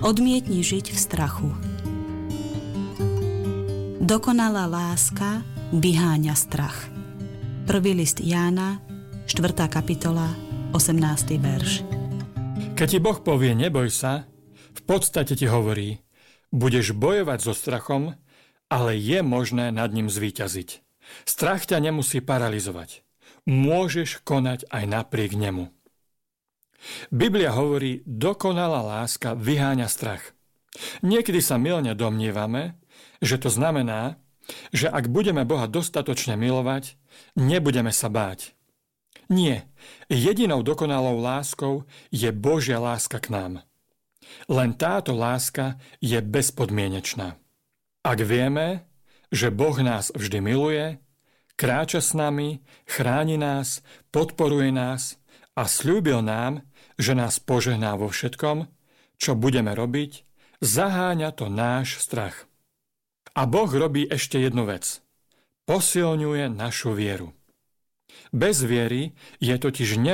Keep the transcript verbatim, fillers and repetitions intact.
Odmietni žiť v strachu. Dokonalá láska vyháňa strach. Prvý list Jána, štvrtá kapitola, osemnásty verš. Keď ti Boh povie neboj sa, v podstate ti hovorí, budeš bojovať so strachom, ale je možné nad ním zvíťaziť. Strach ťa nemusí paralizovať. Môžeš konať aj napriek nemu. Biblia hovorí, dokonalá láska vyháňa strach. Niekedy sa mylne domnievame, že to znamená, že ak budeme Boha dostatočne milovať, nebudeme sa báť. Nie, jedinou dokonalou láskou je Božia láska k nám. Len táto láska je bezpodmienečná. Ak vieme, že Boh nás vždy miluje, kráča s nami, chráni nás, podporuje nás a sľúbil nám, že nás požehná vo všetkom, čo budeme robiť, zaháňa to náš strach. A Boh robí ešte jednu vec. Posilňuje našu vieru. Bez viery je totiž